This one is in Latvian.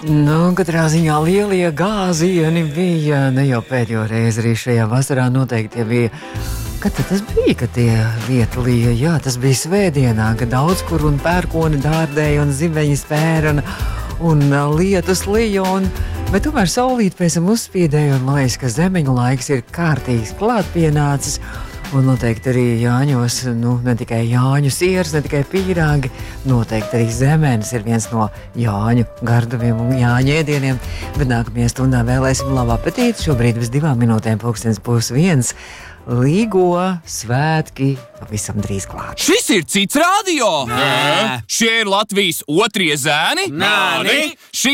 Katrā ziņā lielie gāzieni bija ne jau pēdējo reizi arī šajā vasarā noteikti bija. Kad tas bija, kad tie lieti lija? Jā, tas bija svētdienā, kad daudz kur un pērkoni dārdēja un zibeņi spēra un lietus lija. Bet tomēr saulīt pēc tam uzspīdēja un man liekas, ka zemeņu laiks ir kārtīgs klāt pienācis. Un noteikti arī Jāņos, ne tikai Jāņu sieras, ne tikai pīrāgi, noteikti arī zemenes ir viens no Jāņu gardumiem un Jāņu ēdieniem. Bet nākamajā stundā vēlēsim labu apetīti. Šobrīd bez 2 minūtēm 12:01. Līgo svētki pavisam drīz klāt. Šis ir cits radio! Nē! Šie ir Latvijas otrie zēni? Nāni! Šie